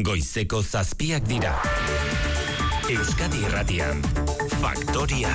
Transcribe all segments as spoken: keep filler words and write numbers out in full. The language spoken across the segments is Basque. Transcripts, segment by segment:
Goizeko zazpiak dira. Euskadi Irratian, Faktoria.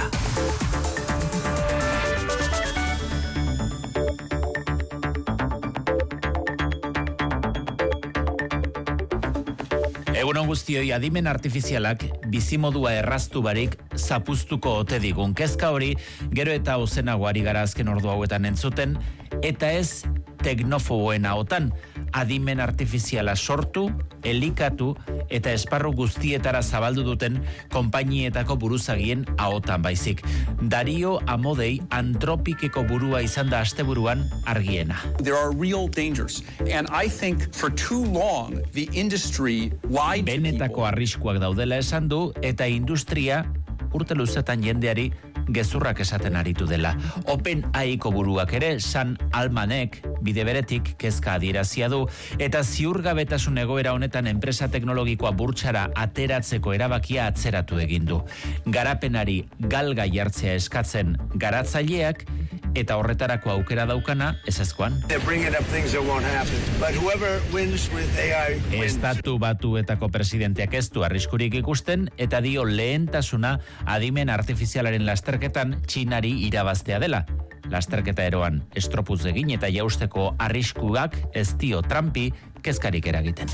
Egunon guztioi, adimen artifizialak bizimodua erraztu barik zapuztuko ote digun. Kezka hori gero eta ozenago ari gara azken ordu hauetan entzuten, eta ez teknofoboen ahotan. Adimen artifiziala sortu, elikatu eta esparru guztietara zabaldu duten konpainietako buruzagien ahotan baizik. Dario Amodei antropikeko burua izan da asteburuan argiena. There are real dangers, and I think for too long the industry lied to Benetako arriskuak daudela esan du eta industria urte luzetan jendeari gezurrak esaten aritu dela. Open A I-ko buruak ere San Almanek bide beretik kezka adierazia du eta ziurgabetasun egoera honetan enpresa teknologikoa burtsara ateratzeko erabakia atzeratu egin du. Garapenari galga jartzea eskatzen garatzaileak eta horretarako aukera daukana ezezkoan. Estatu Batuetako presidenteak ez du arriskurik ikusten eta dio lehentasuna adimen artifizialaren lasterketan Txinari irabaztea dela. Lasterketa eroan estropuz egin eta jausteko arriskuak ez dio Trumpi kezkarik eragiten.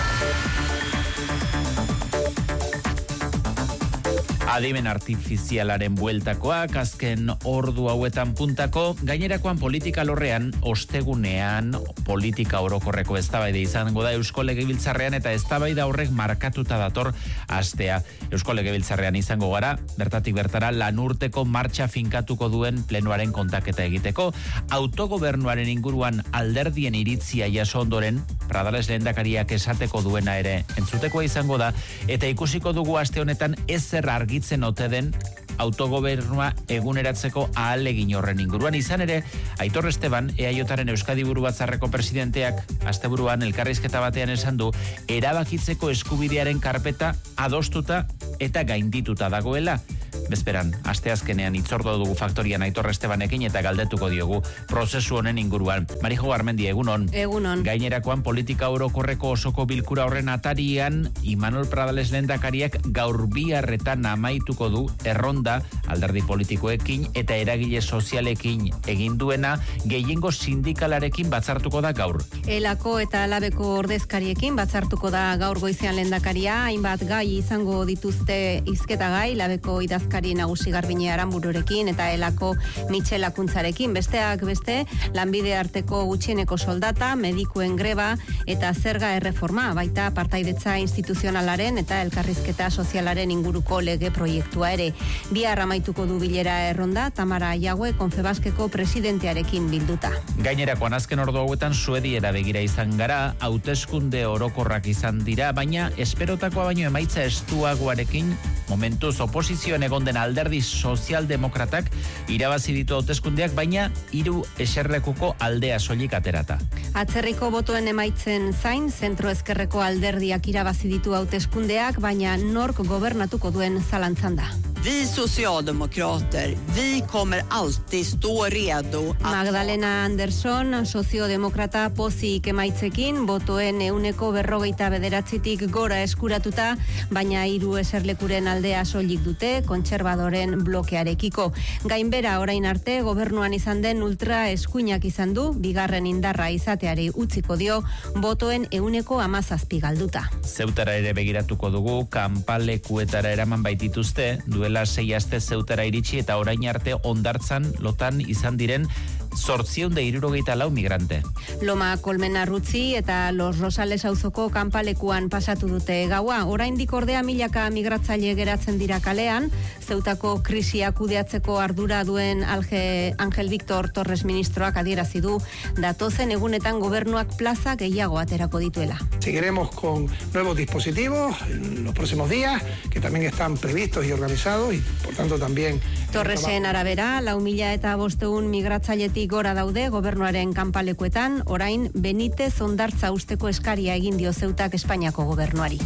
Adimen artifizialaren bueltakoak, azken ordu hauetan puntako, gainerakoan politika lorrean, ostegunean politika orokorreko eztabaide izango da Eusko Legebiltzarrean eta eztabaida horrek markatuta dator astea. Eusko Legebiltzarrean izango gara, bertatik bertara lanurteko martxa finkatuko duen plenoaren kontaketa egiteko, autogobernuaren inguruan alderdien iritzia jaso ondoren, Pradales lehendakariak esateko duena ere entzutekoa izango da, eta ikusiko dugu aste honetan ezer argitzen ote den autogobernua eguneratzeko ahalegin horren inguruan. Izan ere, Aitor Esteban, E A Jaren Euskadi Buru Batzarreko presidenteak, asteburuan elkarrizketa batean esan du, erabakitzeko eskubidearen karpeta adostuta eta gaindituta dagoela. Bezperan, asteazkenean itzordo dugu Faktorian Aitor Estebanekin eta galdetuko diogu prozesu honen inguruan. Marijo Garmendi, egunon. Egunon. Gainerakoan politika orokorreko osoko bilkura horren atarian, Imanol Pradales lehendakariak gaur biharretan amaituko du erronda alderdi politikoekin eta eragile sozialekin egin duena, gehiengo sindikalarekin batzartuko da gaur. Elako eta Labeko ordezkariekin batzartuko da gaur goizean lehendakaria, hainbat gai izango dituzte hizketa gai, Labeko idazkari nagusi Garbine Aranbururekin eta Elako Mitxel Akuntzarekin. Besteak beste, lanbide arteko gutxieneko soldata, medikuen greba eta zerga erreforma, baita partaidetza instituzionalaren eta elkarrizketa sozialaren inguruko lege proiektua ere. Bihar amaituko du bilera erronda, Tamara Aiague Konfebaskeko presidentearekin bilduta. Gainerakoan azken ordu hauetan Suediera begira izan gara, hauteskunde orokorrak izan dira, baina esperotakoa baino emaitza estuagoarekin momentuz oposizioan egon den alderdi sozialdemokratak irabazi ditu hauteskundeak, baina hiru eserlekuko aldea soilik aterata. Atzerriko botoen emaitzen zain, zentro ezkerreko alderdiak irabazi ditu hauteskundeak, baina nork gobernatuko duen zalantzan da. Vi socialdemokrater, vi kommer alltid stå redo. Magdalena Anderson, soziodemokrata pozik emaitzekin, botoen euneko berrogeita bederatzitik gora eskuratuta, baina hiru eserlekuren aldea soilik dute, kontserbadoren blokearekiko. Gainbera orain arte, gobernuan izan den ultra eskuinak izan du, bigarren indarra izateari utziko dio, botoen euneko hamazazpi galduta. Zeutara ere begiratuko dugu, kanpalekuetara eraman baitituzte, duela sei aste Zeutara iritsi eta orain arte hondartzan lotan izan diren zortziehun eta hirurogeita lau migrante. Loma Kolmena Rutzi eta Los Rosales auzoko kanpalekuan pasatu dute gaua. Oraindik ordea milaka migratzaile geratzen dira kalean, Zeutako krisia kudeatzeko ardura duen Alge, Angel Victor Torres ministroak adierazi du datozen egunetan gobernuak plaza gehiago aterako dituela. Seguiremos con nuevos dispositivos en los próximos días, que también están previstos y organizados y por tanto también... Torresen arabera, lau mila eta bosteun migratzailetik gora daude gobernuaren kanpalekuetan, orain Benitez hondartza usteko eskaria egin dio Zeutak Espainiako gobernuari.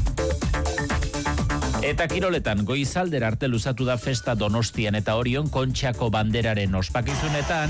Eta kiroletan, goizalder arte luzatu da festa Donostian eta Orion Kontxako banderaren ospakizunetan...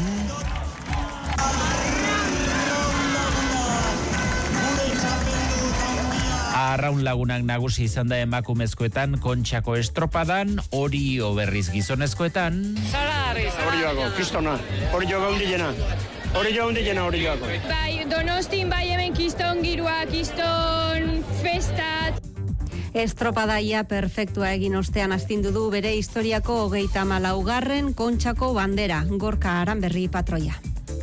Arraun lagunak nagusi izan da emakumezkoetan kontxako estropadan, hori berriz gizonezkoetan. Hori joako, kristona, hori joako hundilena. Hori joako hundilena, hori joako. Bai, Donostin bai hemen kiston girua, kiston festat. Estropadaia perfektua egin ostean astindu du bere historiako hogeita hamalaugarren kontxako bandera, Gorka Aranberri patroia.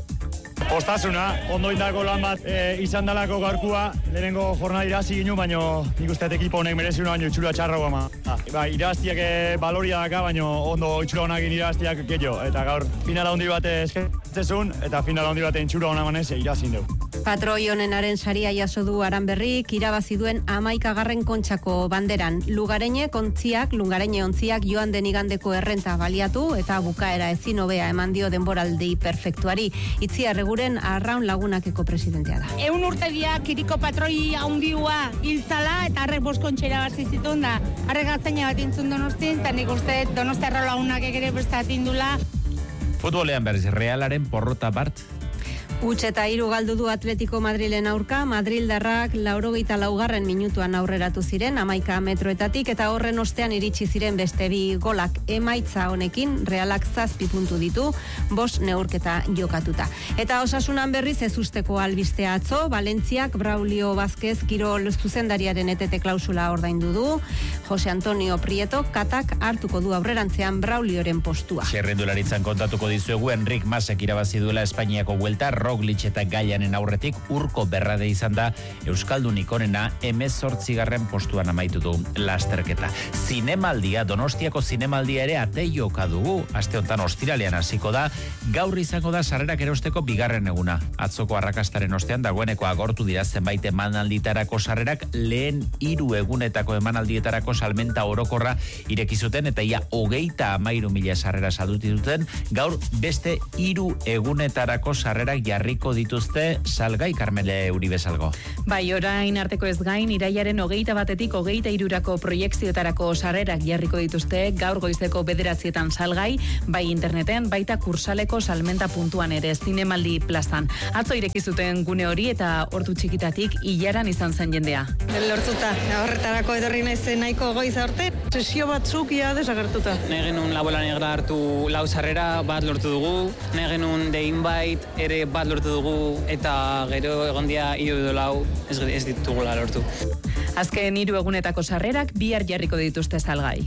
Ostasuna, ondo indako lan bat e, izan dalako gaurkua, lehenengo jornada irazi ginu, baino nik usteet ekipo honek merezi una baino itxura txarra guama. Ba, iraztiak e, baloria daka, baino ondo itxura honakin iraztiak keio. Eta gaur finala handi bat esketzezun, eta finala handi bat itxura honamanez irazin dugu. Patroi honenaren saria jaso du Aranberrik irabazi duen hamaikagarren kontxako banderan. Lugareñe kontziak, Lugareñe ontziak joan den igandeko errenta baliatu eta bukaera ezin hobea eman dio denboraldi perfektuari. Itziar Eguren Arraun Lagunakeko presidentea da. Eun urte dia kiriko patroi handiua hiltzala eta harrek bost kontxera bazi zituen da. Harrek gaztaina bat intzun Donostin, eta nik uste Donosti Arraun Lagunakek ere prestatin dula. Futbolean berriz, Realaren porrota bart. Huts eta hiru galdu du Atletico Madrilen aurka, Madrildarrak laurogeita laugarren minutuan aurreratu ziren, hamaika metroetatik, eta horren ostean iritsi ziren beste bi golak. Emaitza honekin, Realak zazpi puntu ditu, bost neurketa jokatuta. Eta Osasunan berriz ez usteko albistea atzo, Valentziak Braulio Vázquez kirol zuzendariaren etete klausula ordaindu du, Jose Antonio Prieto katak hartuko du aurrerantzean Braulioren postua. Txerrendularitzan kontatuko dizuegu, Enrik Masek irabazi duela Espainiako buelta, Roglic eta Gaianen aurretik urko berrade izan da Euskaldunik onena hemezortzigarren postuan amaitu du lasterketa. Zinemaldia, Donostiako zinemaldia ere ate joka dugu. Aste honetan ostiralean hasiko da, gaur izango da sarrerak erosteko bigarren eguna. Atzoko arrakastaren ostean dagoeneko agortu dira zenbait emanalditarako sarrerak, lehen hiru egunetako emanaldietarako salmenta orokorra ireki zuten eta ia hogeita hamairu mila sarrera salduti duten, gaur beste hiru egunetarako sarrerak jarriko dituzte salgai, Karmele Uribe Salgo. Bai, orain arteko ez gain, iraiaren hogeita batetik hogeita irurako proiektzioetarako sarrerak jarriko dituzte gaur goizeko bederatzietan salgai, bai interneten, baita kursaleko salmenta puntuan ere, Zinemaldi plazan. Atzo ireki zuten gune hori eta ordu txikitatik ilaran izan zen jendea. Lortuta, horretarako edorri naizen nahiko goiz arte, sesio batzuk ia desagertuta. Nahi genuen La Bola Negra hartu lau sarrera, bat lortu dugu, nahi genuen The Invite ere bat lortu dugu, eta gero egondia hiru edo lau ez, ez ditugula lortu. Azken hiru egunetako sarrerak bihar jarriko dituzte salgai.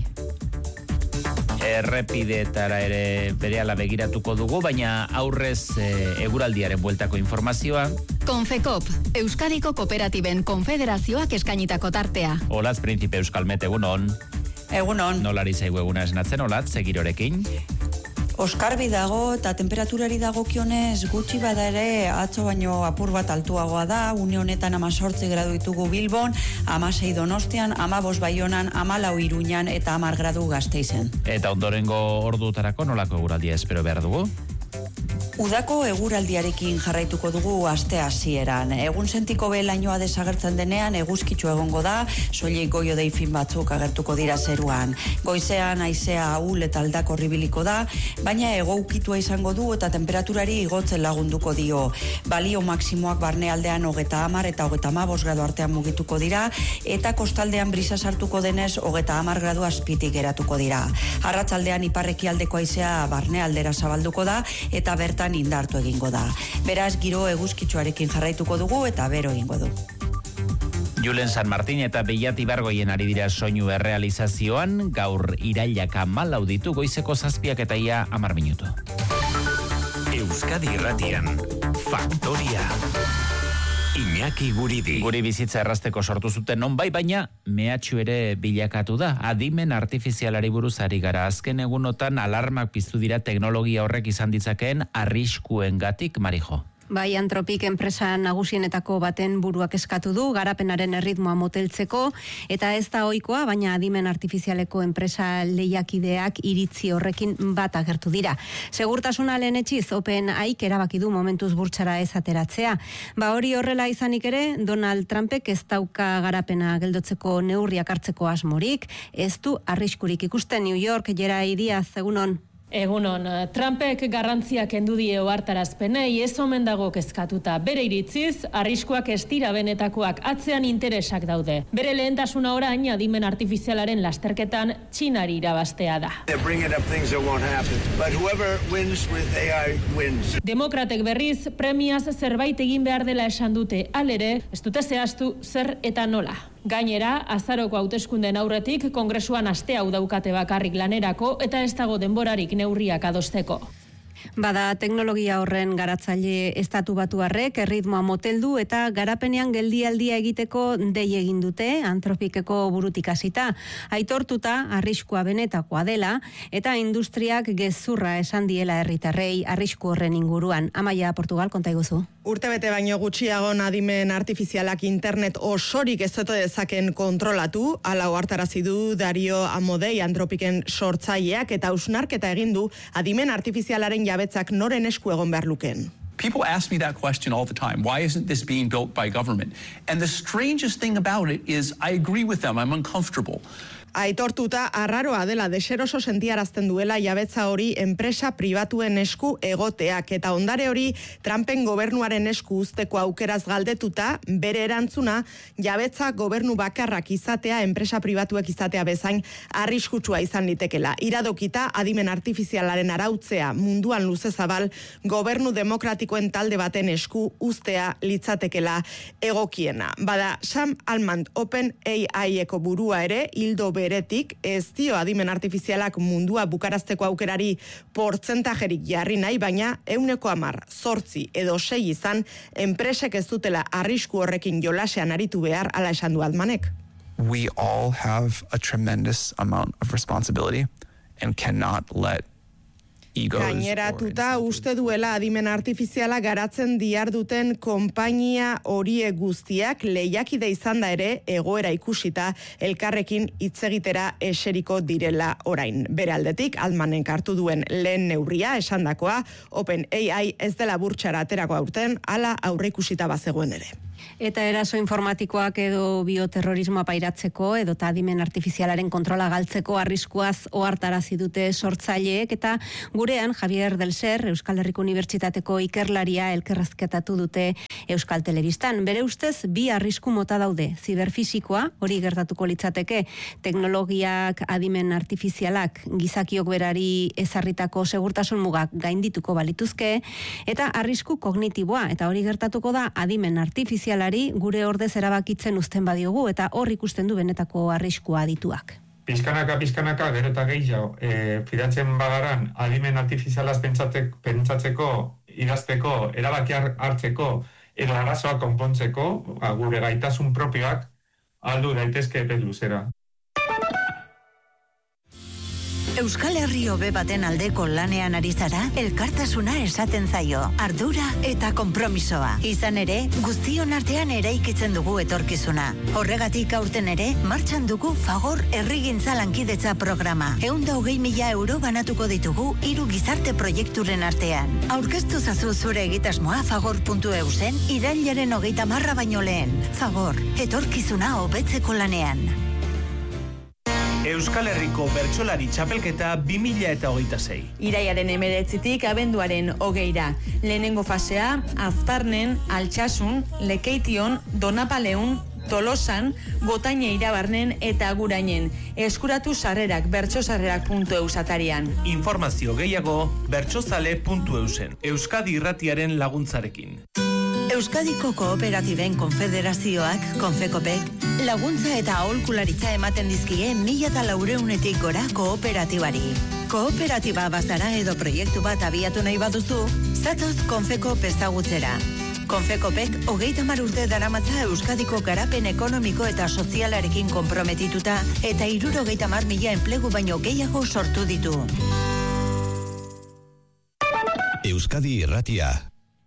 Errepideetara ere berehala begiratuko dugu, baina aurrez e, eguraldiaren bueltako informazioa. Konfekop, Euskadiko Kooperatiben Konfederazioak eskainitako tartea. Olatz Prinzipe Euskalmet, egunon. Egunon. Nolari zaigu eguna esnatzen, Olatz, segirorekin. Oskarbi dago eta temperaturari dagokionez gutxi bada ere atzo baino apur bat altuagoa da, une honetan amazortzi gradu ditugu Bilbon, amasei Donostian, amabos Baionan, amalau Iruñan eta amar gradu Gasteizen. Eta ondorengo ordutarako nolako eguraldia espero behar dugu? Udako eguraldiarekin jarraituko dugu aste hasieran. Egun sentiko belainoa desagertzen denean eguzkitsu egongo da, soilik goio deifin batzuk agertuko dira zeruan. Goizean haizea ahul eta aldako ribiliko da, baina egoukitua izango du eta temperaturari igotzen lagunduko dio. Balio maksimoak barnealdean hogeta hamar eta hogeta hamabost gradu artean mugituko dira, eta kostaldean brisa sartuko denez hogeta hamar gradu azpitik geratuko dira. Arratsaldean iparrekialdeko haizea barnealdera zabalduko da eta bertan indartu egingo da. Beraz, giro eguzkitsuarekin jarraituko dugu eta bero egingo du. Julen San Martin eta Beilati Bargoien ari dira soinu errealizazioan, gaur irailak hamalau ditu, goizeko zazpiak eta ia hamar minutu. Euskadi Irratian, Faktoria. Iñaki Guridi. Guri bizitza errazteko sortu zuten non bai, baina mehatxu ere bilakatu da. Adimen artifizialari buruz ari gara. Azken egunotan alarmak piztu dira teknologia horrek izan ditzakeen arriskuengatik, Marijo. Bai, Antropik enpresa nagusienetako baten buruak eskatu du, garapenaren erritmoa moteltzeko, eta ez da ohikoa, baina adimen artifizialeko enpresa lehiakideak iritzi horrekin bat agertu dira. Segurtasuna lehenetxiz, OpenAIk erabaki du momentuz burtsara ez ateratzea. Ba hori horrela izanik ere, Donald Trumpek ez dauka garapena geldotzeko neurriak hartzeko asmorik, ez du arriskurik ikusten. New York, Gerai Diaz, egunon. Egunon, Trumpek garrantzia kendu die ohartarazpenei, ez omen dago kezkatuta. Bere iritziz, arriskuak ez dira benetakoak, atzean interesak daude. Bere lehentasuna orain adimen artifizialaren lasterketan Txinari irabaztea da. Demokratek berriz, premiaz zerbait egin behar dela esan dute, halere, ez dute zehaztu zer eta nola. Gainera, azaroko hauteskunden aurretik kongresuan aste hau daukate bakarrik lanerako eta ez dago denborarik neurriak adosteko. Bada, teknologia horren garatzaile estatu batuarrek erritmoa moteldu eta garapenean geldialdia egiteko dei egin dute, Antropikeko burutik hasita. Aitortuta arriskua benetakoa dela eta industriak gezurra esan diela herritarrei arrisku horren inguruan. Amaia, Portugal, konta iguzu. Urtebete baino gutxiago adimen artifizialak internet osorik ez dute dezaken kontrolatu, hala ohartarazi du Dario Amodei Antropiken sortzaileak eta hausnarketa egin du adimen artifizialaren jabetzak noren esku egon behar lukeen. People ask me that question all the time. Why isn't this being built by government? And the strangest thing about it is I agree with them. I'm uncomfortable. Aitortuta arraroa dela deseroso sentiarazten duela jabetza hori enpresa pribatuen esku egoteak eta ondare hori Trumpen gobernuaren esku uzteko aukeraz galdetuta bere erantzuna jabetza gobernu bakarrak izatea enpresa pribatuek izatea bezain arriskutsua izan litekela. Iradokita adimen artifizialaren arautzea munduan luze zabal gobernu demokratikoen talde baten esku uztea litzatekela egokiena. Bada Sam Altman Open A I-eko burua ere hildo beretik ez dio adimen artifizialak mundua bukarazteko aukerari portzentajerik jarri nahi, baina euneko hamar, zortzi edo sei izan enpresek ez dutela arrisku horrekin jolasean aritu behar, ala esan du Altmanek. We all have a tremendous amount of responsibility and cannot let Gaineratuta uste duela adimen artifiziala garatzen diarduten konpainia horie guztiak lehiakide izan da ere egoera ikusita elkarrekin hitz egitera eseriko direla orain. Bere aldetik, Altmanek hartu duen lehen neurria esandakoa, Open A I ez dela burtsara aterako aurten, hala aurre ikusita bazegoen ere. Eta eraso informatikoak edo bioterrorismoa pairatzeko edo adimen artifizialaren kontrola galtzeko arriskuaz ohartarazi dute sortzaileek eta gurean Javier del Ser, Euskal Herriko Unibertsitateko ikerlaria elkarrezketatu dute Euskal Telebistan. Bere ustez bi arrisku mota daude. Ziberfisikoa, hori gertatuko litzateke, teknologiak adimen artifizialak gizakiok berari ezarritako segurtasun mugak gaindituko balituzke, eta arrisku kognitiboa, eta hori gertatuko da adimen artifizialari gure ordez erabakitzen uzten badiogu eta hor ikusten du benetako arriskua adituak. Pizkanaka, pizkanaka, gero eta gehiago, e, fidatzen bagaran adimen artifizialaz pentsatzeko, idazteko, erabakiak hartzeko, edo arazoak konpontzeko, gure gaitasun propioak aldu daitezke epe luzera. Euskal Herri hobe baten aldeko lanean ari zara, elkartasuna esaten zaio, ardura eta konpromisoa. Izan ere, guztion artean eraikitzen dugu etorkizuna. Horregatik aurten ere, martxan dugu Fagor Herrigintza Lankidetza programa. Ehun hogei mila euro banatuko ditugu hiru gizarte proiekturen artean. Aurkeztu zazu zure egitasmoa fagor puntu eu zen irailaren hogeita marra baino lehen. Fagor, etorkizuna hobetzeko lanean. Euskal Herriko Bertsolari Txapelketa bi mila hogeita sei. Iraiaren hemeretzitik abenduaren hogeira. Lehenengo fasea, Azparnen, Altsasun, Lekeition, Donapaleun, Tolosan, Gotaine Irabarnen eta Agurainen. Eskuratu sarrerak bertsosarrerak puntu eu atarian. Informazio gehiago bertsozale puntu eusen. Euskadi Irratiaren laguntzarekin. Euskadiko Kooperatiben Konfederazioak, Konfekopek, laguntza eta aholkularitza ematen dizkie mila eta laureunetik gora kooperatibari. Kooperatiba bazara edo proiektu bat abiatu nahi baduzu, zatoz Konfekop ezagutzera. Konfekopek hogeita hamar urte daramatza Euskadiko garapen ekonomiko eta sozialarekin konprometituta eta hirurogeita hamar mila enplegu baino gehiago sortu ditu. Euskadi Irratia.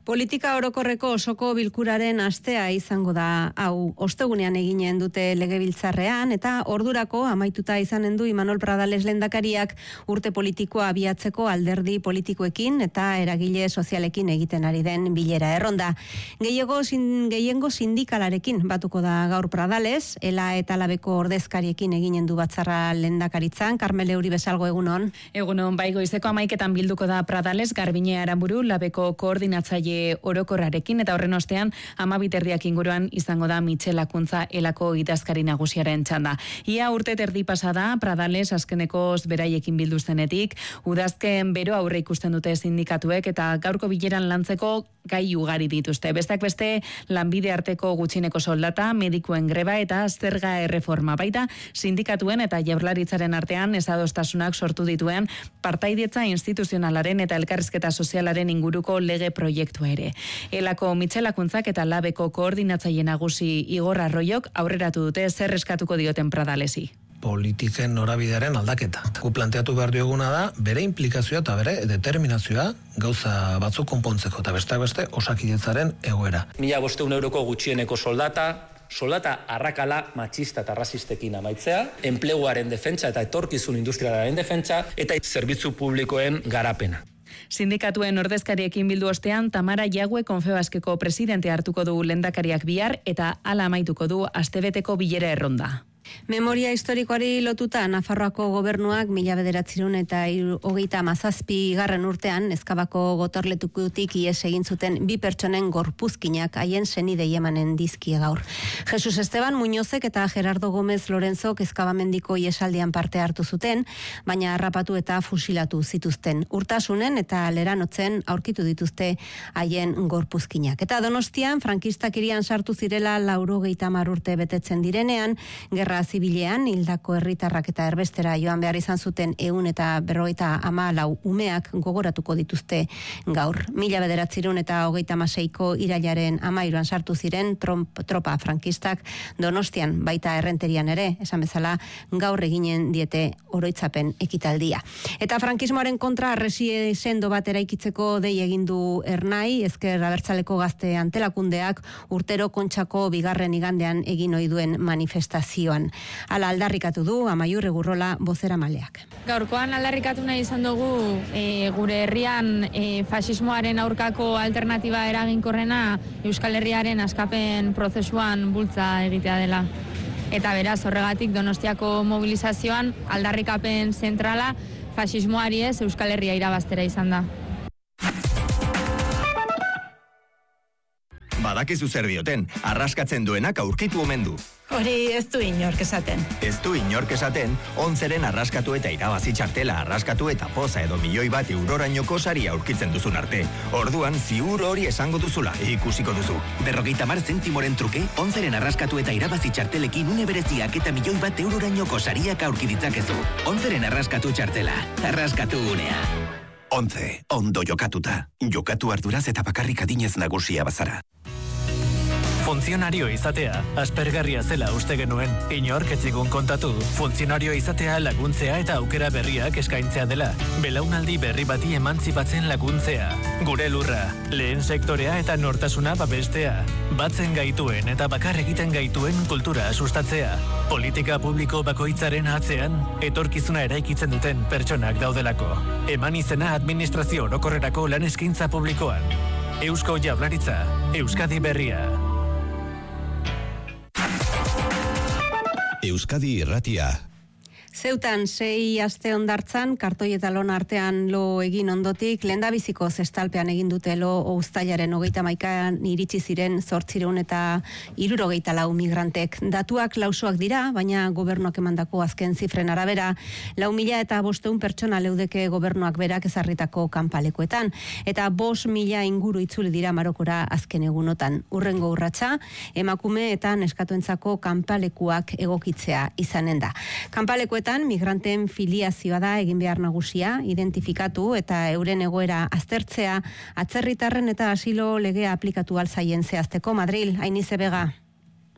Politika orokorreko osoko bilkuraren astea izango da hau. Ostegunean eginen dute legebiltzarrean eta ordurako amaituta izanen du Imanol Pradales lehendakariak urte politikoa abiatzeko alderdi politikoekin eta eragile sozialekin egiten ari den bilera erronda. Gehiago sin, gehiengo sindikalarekin batuko da gaur Pradales, Ela eta Labeko ordezkariekin eginen du batzarra lehendakaritzan. Karmele Uri Besalgo, egunon. Egunon, bai, goizeko amaiketan bilduko da Pradales, Garbine Aramburu, Labeko koordinatzaile orokorrarekin, eta horren ostean amabiterdiak inguruan izango da Mitxel Akuntza Elako idazkari nagusiaren txanda. Ia urte terdi pasada, Pradales azkenekoz beraiekin bildu zenetik, udazken bero aurre ikusten dute sindikatuek eta gaurko bileran lantzeko gai ugari dituzte. Besteak beste, lanbide arteko gutxineko soldata, medikuen greba eta zerga erreforma, baita sindikatuen eta jaurlaritzaren artean ezadostasunak sortu dituen partaidetza instituzionalaren eta elkarrizketa sozialaren inguruko lege proiektua ere. Elako Mitxel Akuntzak eta Labeko koordinatzaile nagusi Igor Arroiok aurreratu dute zer eskatuko dioten Pradalesi. Politiken norabidearen aldaketa. Gu planteatu behar dioguna da, bere implikazioa eta bere determinazioa gauza batzuk konpontzeko, eta besteak beste osakidetzaren egoera. Mila bosteun euroko gutxieneko soldata, soldata arrakala matxista eta rasistekin amaitzea, enpleguaren defentsa eta etorkizun industrialaren defentsa, eta zerbitzu publikoen garapena. Sindikatuen ordezkariekin bildu ostean, Tamara Jague Konfebaskeko presidente hartuko du lehendakariak bihar eta hala amaituko du astebeteko bilera erronda. Memoria historikoari lotuta Nafarroako gobernuak mila bederatzirun eta hogeita hamazazpi garren urtean Ezkabako gotorletukutik ihes egin zuten bi pertsonen gorpuzkinak haien senidei emanen dizkie gaur. Jesus Esteban Muñozek eta Gerardo Gómez Lorenzok Ezkabamendiko iesaldian parte hartu zuten, baina harrapatu eta fusilatu zituzten. Urtasunen eta Leranotzen aurkitu dituzte haien gorpuzkinak. Eta Donostian frankistak hirian sartu zirela laurogeita hamar urte betetzen direnean, gerra zibilean hildako herritarrak eta erbestera joan behar izan zuten ehun eta berrogeita hamalau umeak gogoratuko dituzte gaur. Mila bederatzirun eta hogeita hamaseiko irailaren hamairuan sartu ziren tromp, tropa frankistak Donostian, baita Errenterian ere, esan bezala gaur eginen diete oroitzapen ekitaldia. Eta frankismoaren kontra arresi sendo bat eraikitzeko dei egin du Ernai, Ezker Abertzaleko Gazte Antelakundeak urtero Kontxako bigarren igandean egin ohi duen manifestazioan. Ala aldarrikatu du Amaiur Egurrola bozeramaleak. Gaurkoan aldarrikatu nahi izan dugu e, gure herrian e, fasismoaren aurkako alternatiba eraginkorrena Euskal Herriaren askapen prozesuan bultza egitea dela. Eta beraz, horregatik Donostiako mobilizazioan aldarrikapen zentrala fasismoari ez Euskal Herria irabaztera izan da. Badakizu zer dioten, arraskatzen duenak aurkitu omen du. Hori ez du inork esaten. Ez du inork esaten, onzeren arraskatu eta irabazi txartela arraskatu eta poza edo milioi bat eurorainoko saria aurkitzen duzun arte. Orduan, ziur hori esango duzula, ikusiko duzu. Berrogeita mar zentimoren truke, onzeren arraskatu eta irabazi txartelekin une bereziak eta milioi bat eurorainoko sariak aurki ditzakezu. Onzeren arraskatu txartela, arraskatu unea. Once, ondo jokatuta. Jokatu arduraz eta bakarrik adinez nagusia bazara. Funtzionario izatea, aspergarria zela uste genuen. Inork ez zigun kontatu, funtzionario izatea laguntzea eta aukera berriak eskaintzea dela. Belaunaldi berri bati emantzipatzen laguntzea. Gure lurra, lehen sektorea eta nortasuna babestea. Batzen gaituen eta bakar egiten gaituen kultura sustatzea. Politika publiko bakoitzaren atzean, etorkizuna eraikitzen duten pertsonak daudelako. Eman izena administrazio orokorrerako lan eskaintza publikoan. Eusko Jaurlaritza, Euskadi Berria. Euskadi Irratia. Zeutan sei aste ondartzan, kartoi eta lona artean lo egin ondotik, lehendabiziko zestalpean egin dute lo uztailaren hogeita hamaikaan iritsi ziren zortzireun eta hirurogeita lau migrantek. Datuak lausoak dira, baina gobernuak emandako azken zifren arabera, lau mila eta bosteun pertsona leudeke gobernuak berak ezarritako kanpalekuetan, eta bost mila inguru itzuli dira Marokora azken egunotan. Urrengo urratsa, emakume eta neskatuentzako kanpalekuak egokitzea izanen da. Kanpalekuetan migranten filiazioa da egin behar nagusia, identifikatu eta euren egoera aztertzea, atzerritarren eta asilo legea aplikatu alzaien zehazteko. Madril, Ainize Bega.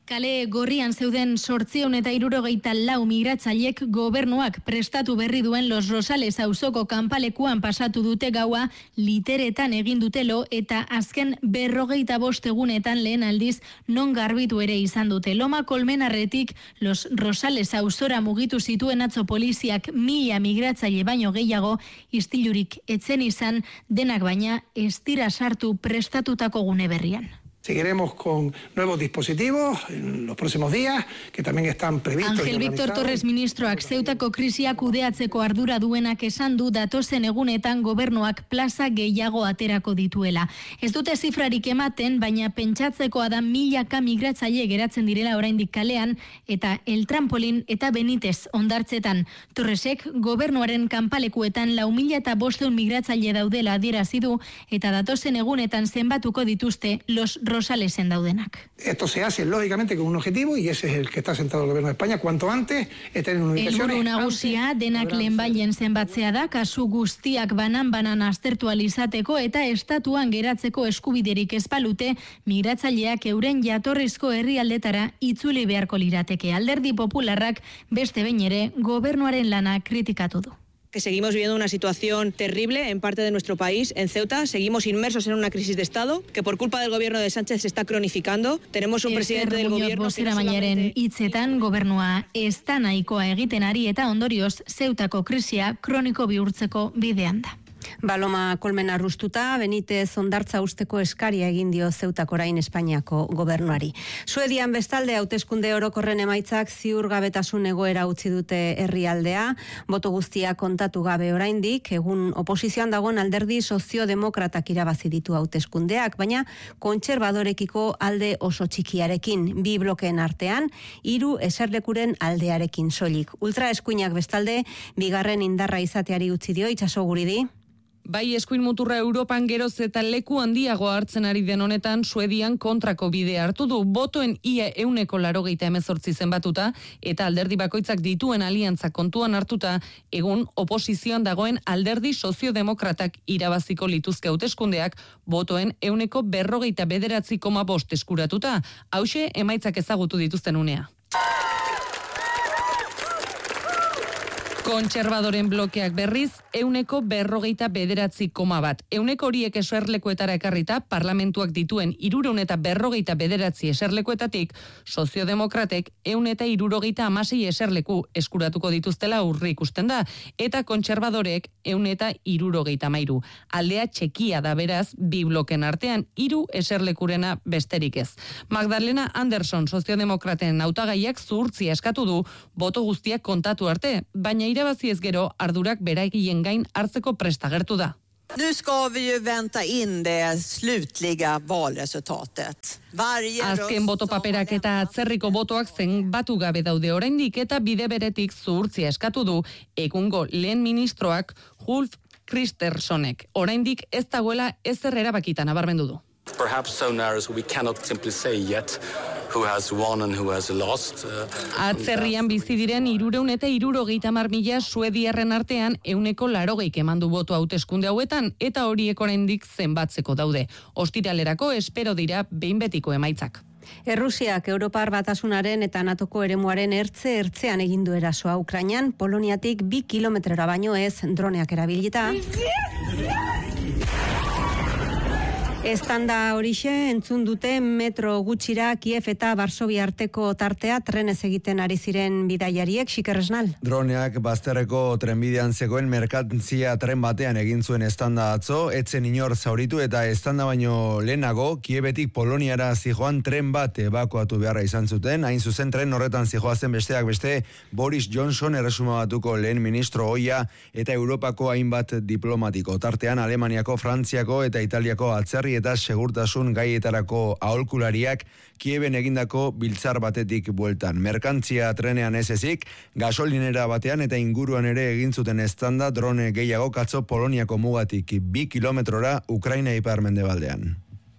Kale gorrian zeuden sortzion eta irurogeita lau migratzailek gobernuak prestatu berri duen Los Rosales auzoko kanpalekuan pasatu dute gaua literetan egin dutelo eta azken berrogeita bost egunetan lehen aldiz non garbitu ere izan dute. Loma Kolmenarretik Los Rosales auzora mugitu zituen atzo poliziak mila migratzaile baino gehiago istilurik etzen izan denak baina ez dira sartu prestatutako gune berrian. Seguiremos con nuevos dispositivos en los próximos días, que también están previstos. Ángel Víctor Torres ministroak Zeutako krisia kudeatzeko ardura duenak esan du datozen egunetan gobernuak plaza gehiago aterako dituela. Ez dute zifrarik ematen, baina pentsatzekoa da milaka migratzaile geratzen direla oraindik kalean, eta El Trampolin eta Benitez ondartzetan. Torresek gobernuaren kanpalekuetan lau mila eta bosteun migratzaile daudela adierazi du, eta datozen egunetan zenbatuko dituzte Los Rosalesen daudenak. Esto se hace lógicamente con un objetivo y ese es el que está sentado el gobierno de España. Cuanto antes estén en ubicaciones. Helburu nagusia denak lehenbailen zenbatzea da, kasu guztiak banan-banan aztertu alizateko eta estatuan geratzeko eskubiderik ez balute, migratzaileak euren jatorrizko herrialdetara itzuli beharko lirateke. Alderdi Popularrak beste behin ere gobernuaren lana kritikatu du. Que seguimos viviendo una situación terrible en parte de nuestro país. En Ceuta seguimos inmersos en una crisis de Estado que por culpa del gobierno de Sánchez se está cronificando. Tenemos un presidente del gobierno que no solamente... hitzetan gobernua ez da nahikoa egiten ari eta ondorioz Zeutako krisia kroniko bihurtzeko bidean da. Baloma Kolmena rustuta, Benitez ondartza usteko eskaria egin dio Zeutak orain Espainiako gobernuari. Suedian bestalde hauteskunde orokorren emaitzak ziurgabetasun egoera utzi dute herrialdea, boto guztia kontatu gabe oraindik, egun oposizioan dagoen alderdi soziodemokratak irabazi ditu hauteskundeak, baina kontserbadorekiko alde oso txikiarekin, bi blokeen artean, hiru eserlekuren aldearekin soilik. Ultraeskuinak bestalde, bigarren indarra izateari utzi dio, Itxaso Guridi. Bai, eskuin muturra Europan geroz eta leku handiago hartzen ari den honetan Suedian kontrako bidea hartu du, botoen ia euneko larogeita hemezortzi zenbatuta eta alderdi bakoitzak dituen aliantza kontuan hartuta, egun oposizioan dagoen alderdi soziodemokratak irabaziko lituzke hauteskundeak botoen euneko berrogeita bederatzi koma bost eskuratuta. Hauxe emaitzak ezagutu dituzten unea. Kontserbadoren blokeak berriz, euneko berrogeita bederatzi koma bat. Euneko horiek eserlekuetara ekarrita, parlamentuak dituen irureun eta berrogeita bederatzi eserlekuetatik, soziodemokratek eun eta irurogeita amasei eserleku eskuratuko dituztela urri ikusten da, eta kontserbadorek eun eta irurogeita mairu. Aldea txekia da beraz, bi bloken artean, hiru eserlekurena besterik ez. Magdalena Anderson, soziodemokraten hautagaiak zuhurtzia eskatu du, boto guztiak kontatu arte, baina irabazi ez gero ardurak beraikien gain hartzeko prestagertu da. Nu ska vi ju vänta in det slutliga valresultatet. Azken botopaperak eta atzerriko botoak zen batu gabe daude oraindik eta bide beretik zuhurtzia eskatu du egungo lehen ministroak Ulf Kristerssonek. Oraindik ez dagoela ezer erabakitan nabarmendu du. Perhaps so narrow we cannot simply say yet who has won and who has lost. Atzerrian bizi diren hirureun eta hirurogeita hamar mila suediarren artean euneko larogeik emandu boto hauteskunde hauetan eta horiek oraindik zenbatzeko daude. Ostiralerako espero dira behin betiko emaitzak. Errusiak Europar Batasunaren eta NATOko eremuaren ertze ertzean egin du erasoa Ukrainan, Poloniatik bi kilometrora baino ez droneak erabilita. Estanda horixe entzun dute metro gutxira Kiev eta Varsovia arteko tartea trenez egiten ari ziren bidaiariek, Xikerresnal. Droneak bazterreko trenbidean zegoen merkantzia tren batean egin zuen estanda atzo, etzen inor zauritu eta estanda baino lehenago Kievetik Poloniara zijoan tren bat ebakuatu beharra izan zuten, hain zuzen tren horretan zijoazen besteak beste Boris Johnson erresuma batuko lehen ministro ohia eta Europako hainbat diplomatiko, tartean Alemaniako, Frantziako eta Italiako atzerri eta segurtasun gaietarako aholkulariak Kieven egindako biltzar batetik bueltan. Merkantzia trenean ez ezik, gasolinera batean eta inguruan ere egin zuten estanda drone gehiago katzo Poloniako mugatik bi kilometrora Ukraina ipar-mendebaldean.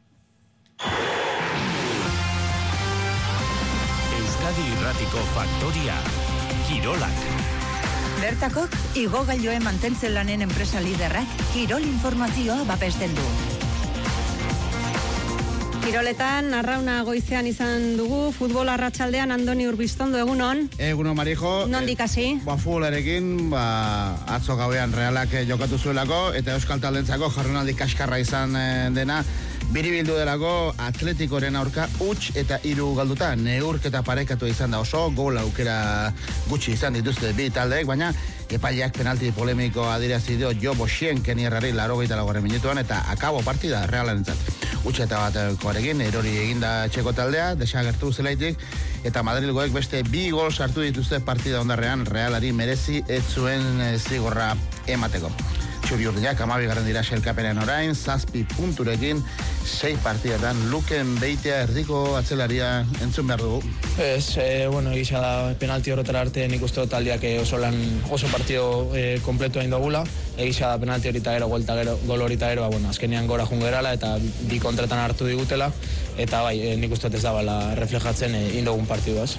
Euskadi Irratiko Faktoria, Kirolak. Bertakok, igogailoen mantentzen lanen enpresa liderrak Kirol informazioa babesten du. Kiroletan, arrauna goizean izan dugu, futbol arratsaldean Andoni Urbistondo, egunon? Egunon, Marijo. Nondik hasi? Ba, futbolarekin, ba, atzo gauean Realak jokatu zuelako, eta Euskal Taldentzako jardunaldi kaskarra izan dena, biribildu delako Atletikoren aurka huts eta hiru galduta, neurketa parekatu izan da oso, gol aukera gutxi izan dituzte bi taldeek, baina epaileak penalti polemiko adirazi dio Jo Boxien kenierrari laurogeita laugarren minutuan, eta akabo partida Realarentzat. Huts eta batekoarekin erori eginda txeko taldea, desagertu zelaitik, eta Madrilgoek beste bi gol sartu dituzte partida ondarrean Realari merezi ez zuen zigorra emateko. Txuri urdinak, amabigarren dira selkapenen orain, zazpi punturekin, sei partidatan, Luken Beitea erdiko atzelaria entzun behar dugu. Ez, eh, bueno, egisa da penalti horretara arte nik uste dut taldiak oso lan, oso partido eh, kompletu egin dugula, egisa da penalti horita gero, golta gero, gol horita gero, ba, bueno, azkenean gora jungerala eta bi kontretan hartu digutela, eta bai, eh, nik uste dut ez da bala reflejatzen eh, indogun partiduaz.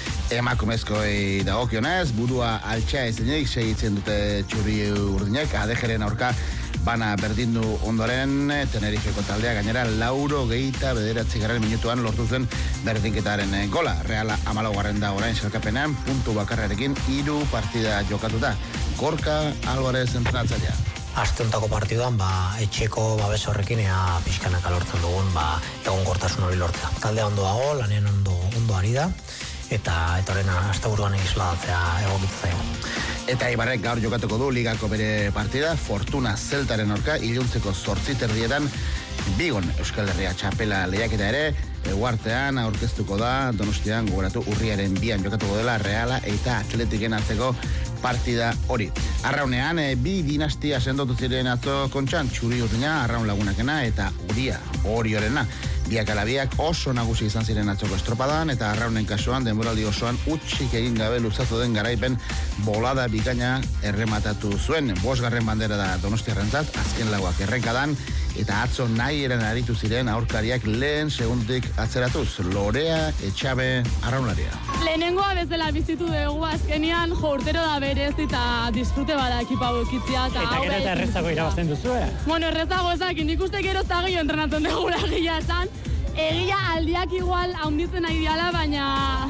Emakumezkoei dagokionez, burua altxa ezenik segitzen dute txuri urdinek, adejeren aurka bana berdindu ondoren, Tenerifeko taldea gainera lauro geita bederatzi garren minutuan lortu zen berdinketaren gola. Reala amalaugarren da orain selkapenean, puntu bakarrarekin hiru partida jokatuta. Gorka Alvarez entrenatzailea. Asteontako partiduan, ba, etxeko babes horrekin ea pixkanaka lortzen dugun, ba, egon gortasun hori lortzea. Taldea ondo dago, lanean ondo, ondo ari da, eta eta horren asteburuan egisladatzea egokitzea. Eta Ibarrek gaur jokatuko du ligako bere partida, Fortuna Zeltaren aurka, iluntzeko zortzi terdietan, Bigon Euskal Herria txapela lehiaketa ere, eguartean aurkeztuko da, Donostian gogoratu urriaren bian jokatuko dela Reala eta Atletiken arteko partida hori. Arraunean, e, bi dinastia sendotu ziren atzo kontxan, Txuri Urdina, Arraun Lagunakena eta Uria Oriorena. Biak alabiak oso nagusi izan ziren atzoko estropadan, eta Arraunen kasuan denboraldi osoan utxik egin gabe luzatu den garaipen bolada bikaina errematatu zuen. Bosgarren bandera da Donostiarrentzat, azken lauak errenkadan, eta atzo nahi eren aritu ziren aurkariak lehen segundik atzeratuz. Lorea, Etxabe, Arraunlaria. Lehenengoa bezala bizitu dugu azkenean, jo urtero da berez eta disfrute bada ekipa bukitzia. Eta, eta gero eta errezago irabazten duzu, eh? Bueno, errezago ezakin, nik uste gero eta gehiago entrenatzen dugula egia esan. Egia aldiak igual haunditzen nahi diala, baina...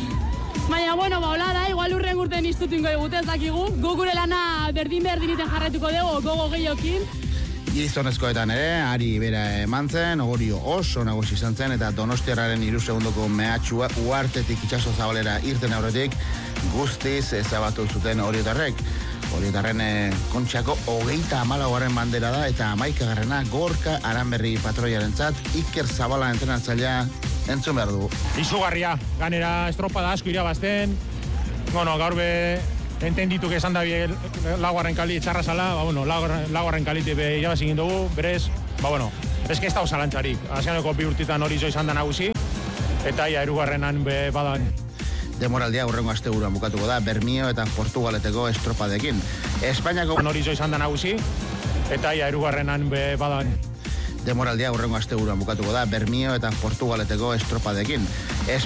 Baina, bueno, ba, hola da, igual urren urten iztutingo egute ezakigu. Gu gure lana berdin-berdiniten jarretuko dugu, gogo gehiokin. Gizonezkoetan ere, ari bera eman zen, Ogorio oso nagusi izan zen, eta Donostiarraren hiru segundoko mehatxua uartetik itxaso zabalera irten aurretik guztiz ezabatu zuten Oriotarrek. Oriotarren kontxako hogeita hamalaugarren bandera da, eta hamaikagarrena Gorka Aranberri patroiarentzat Iker Zabala entrenatzailea entzun behar dugu. Izugarria, ganera estropada asko irabazten, bueno, gaur be... entenditu que esan da bi laugarren kali txarra zala, ba, bueno, laugarren kalite be irabaz egin dugu, berez, ba, bueno, ez que ez da osalantzarik. Azkeneko bi urtitan hori zo izan da nagusi, eta ia erugarrenan be badan. Demoraldia hurrengo asteburuan bukatuko da, Bermio eta Portugaleteko estropadekin. Espainiako... hori zo izan da nagusi, eta ia erugarrenan be badan. Demoraldia hurrengo asteburuan bukatuko da, Bermio eta Portugaleteko estropadekin.